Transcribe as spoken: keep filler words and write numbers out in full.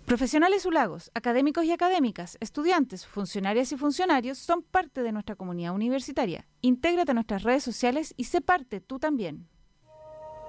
Profesionales Ulagos, académicos y académicas, estudiantes, funcionarias y funcionarios son parte de nuestra comunidad universitaria. Intégrate a nuestras redes sociales y sé parte tú también.